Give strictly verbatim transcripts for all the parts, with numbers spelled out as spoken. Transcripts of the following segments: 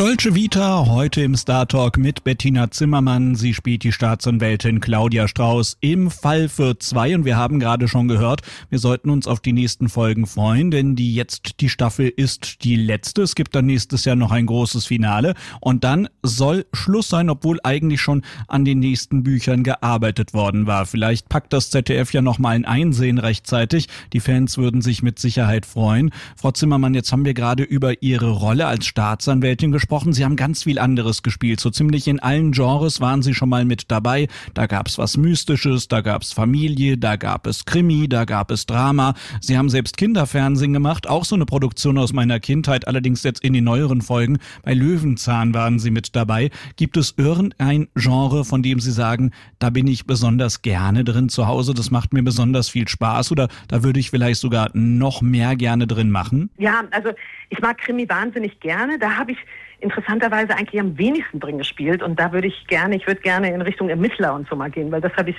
Dolce Vita, heute im Star Talk mit Bettina Zimmermann. Sie spielt die Staatsanwältin Claudia Strauß im Fall für zwei. Und wir haben gerade schon gehört, wir sollten uns auf die nächsten Folgen freuen, denn die jetzt die Staffel ist die letzte. Es gibt dann nächstes Jahr noch ein großes Finale. Und dann soll Schluss sein, obwohl eigentlich schon an den nächsten Büchern gearbeitet worden war. Vielleicht packt das Z D F ja noch mal ein Einsehen rechtzeitig. Die Fans würden sich mit Sicherheit freuen. Frau Zimmermann, jetzt haben wir gerade über Ihre Rolle als Staatsanwältin gesprochen. Sie haben ganz viel anderes gespielt. So ziemlich in allen Genres waren Sie schon mal mit dabei. Da gab es was Mystisches, da gab es Familie, da gab es Krimi, da gab es Drama. Sie haben selbst Kinderfernsehen gemacht, auch so eine Produktion aus meiner Kindheit, allerdings jetzt in den neueren Folgen. Bei Löwenzahn waren Sie mit dabei. Gibt es irgendein Genre, von dem Sie sagen, da bin ich besonders gerne drin zu Hause, das macht mir besonders viel Spaß, oder da würde ich vielleicht sogar noch mehr gerne drin machen? Ja, also ich mag Krimi wahnsinnig gerne. Da habe ich interessanterweise eigentlich am wenigsten drin gespielt, und da würde ich gerne, ich würde gerne in Richtung Ermittler und so mal gehen, weil das habe ich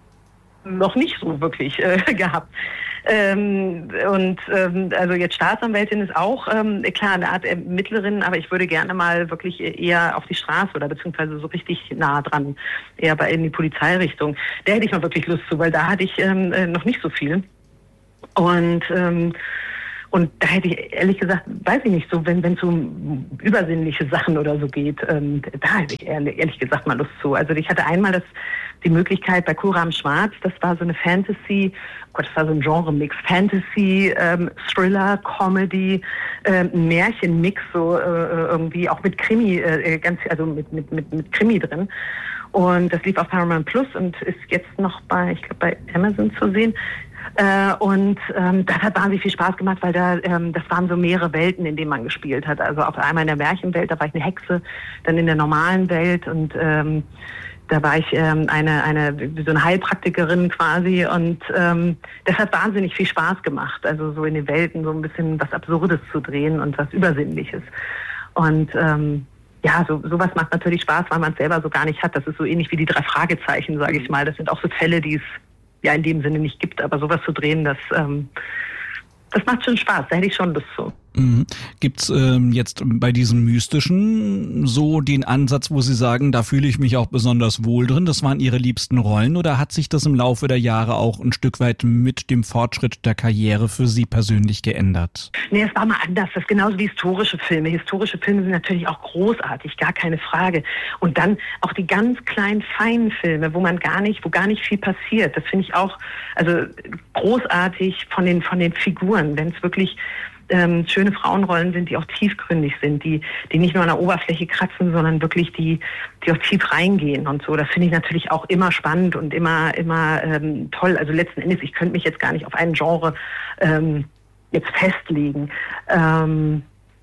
noch nicht so wirklich äh, gehabt. Ähm, und ähm, also jetzt Staatsanwältin ist auch, ähm, klar, eine Art Ermittlerin, aber ich würde gerne mal wirklich eher auf die Straße oder beziehungsweise so richtig nah dran, eher bei in die Polizeirichtung. Da hätte ich mal wirklich Lust zu, weil da hatte ich ähm, noch nicht so viel. Und ähm, Und da hätte ich ehrlich gesagt, weiß ich nicht, so wenn es um übersinnliche Sachen oder so geht, ähm, da hätte ich ehrlich, ehrlich gesagt mal Lust zu. Also ich hatte einmal das, die Möglichkeit bei Kuram Schwarz, das war so eine Fantasy, oh Gott, das war so ein Genre-Mix, Fantasy, ähm, Thriller, Comedy, ähm, Märchen-Mix, so äh, irgendwie auch mit Krimi, äh, ganz, also mit, mit, mit, mit Krimi drin. Und das lief auf Paramount Plus und ist jetzt noch bei, ich glaube, bei Amazon zu sehen. Äh, und ähm, das hat wahnsinnig viel Spaß gemacht, weil da ähm, das waren so mehrere Welten, in denen man gespielt hat. Also auf einmal in der Märchenwelt, da war ich eine Hexe, dann in der normalen Welt und ähm, da war ich ähm, eine eine so eine Heilpraktikerin quasi, und ähm, das hat wahnsinnig viel Spaß gemacht. Also so in den Welten so ein bisschen was Absurdes zu drehen und was Übersinnliches. Und ähm, ja, so sowas macht natürlich Spaß, weil man es selber so gar nicht hat. Das ist so ähnlich wie die drei Fragezeichen, sage ich mal. Das sind auch so Fälle, die es ja in dem Sinne nicht gibt, aber sowas zu drehen, das ähm, das macht schon Spaß, da hätte ich schon Lust zu. Mhm. Gibt's ähm, jetzt bei diesem Mystischen so den Ansatz, wo Sie sagen, da fühle ich mich auch besonders wohl drin, das waren Ihre liebsten Rollen, oder hat sich das im Laufe der Jahre auch ein Stück weit mit dem Fortschritt der Karriere für Sie persönlich geändert? Nee, es war mal anders, das ist genauso wie historische Filme. Historische Filme sind natürlich auch großartig, gar keine Frage. Und dann auch die ganz kleinen, feinen Filme, wo man gar nicht, wo gar nicht viel passiert, das finde ich auch also großartig von den, von den Figuren, wenn es wirklich Ähm, schöne Frauenrollen sind, die auch tiefgründig sind, die die nicht nur an der Oberfläche kratzen, sondern wirklich die die auch tief reingehen und so. Das finde ich natürlich auch immer spannend und immer immer ähm, toll. Also letzten Endes, ich könnte mich jetzt gar nicht auf ein Genre ähm, jetzt festlegen. Ähm,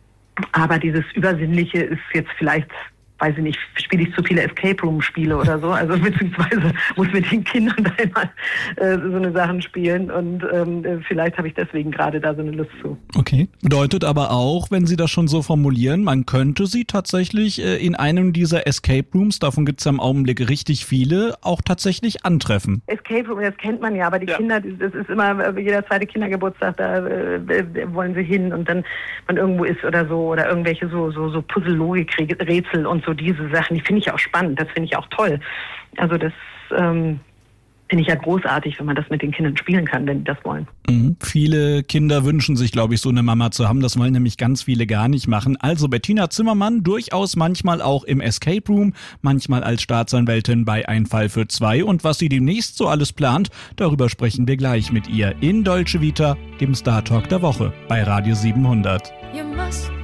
aber dieses Übersinnliche ist jetzt vielleicht, weiß ich nicht, spiele ich zu viele Escape Room Spiele oder so, also beziehungsweise muss mit den Kindern da immer äh, so eine Sachen spielen, und ähm, vielleicht habe ich deswegen gerade da so eine Lust zu. Okay. Bedeutet aber auch, wenn Sie das schon so formulieren, man könnte Sie tatsächlich äh, in einem dieser Escape Rooms, davon gibt es ja im Augenblick richtig viele, auch tatsächlich antreffen. Escape Room, das kennt man ja, aber die ja. Kinder, das ist immer, jeder zweite Kindergeburtstag, da äh, wollen sie hin, und dann man irgendwo ist oder so, oder irgendwelche so so so Puzzle-Logik-Rätsel und so diese Sachen, die finde ich auch spannend, das finde ich auch toll. Also das ähm, finde ich ja großartig, wenn man das mit den Kindern spielen kann, wenn die das wollen. Mhm. Viele Kinder wünschen sich, glaube ich, so eine Mama zu haben. Das wollen nämlich ganz viele gar nicht machen. Also Bettina Zimmermann durchaus manchmal auch im Escape Room, manchmal als Staatsanwältin bei Ein Fall für zwei. Und was sie demnächst so alles plant, darüber sprechen wir gleich mit ihr in Dolce Vita, dem Star Talk der Woche bei Radio siebenhundert. You must